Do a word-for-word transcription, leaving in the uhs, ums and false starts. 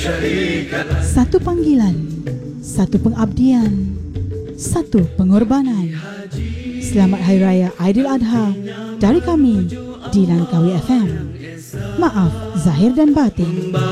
Satu panggilan, satu pengabdian, satu pengorbanan. Selamat Hari Raya Aidiladha dari kami di Langkawi F M. Maaf zahir dan batin.